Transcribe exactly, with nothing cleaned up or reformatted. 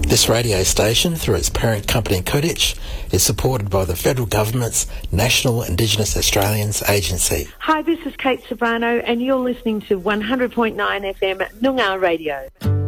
This radio station, through its parent company Kodich, is supported by the Federal Government's National Indigenous Australians Agency. Hi, this is Kate Sobrano and you're listening to one hundred point nine F M Noongar Radio.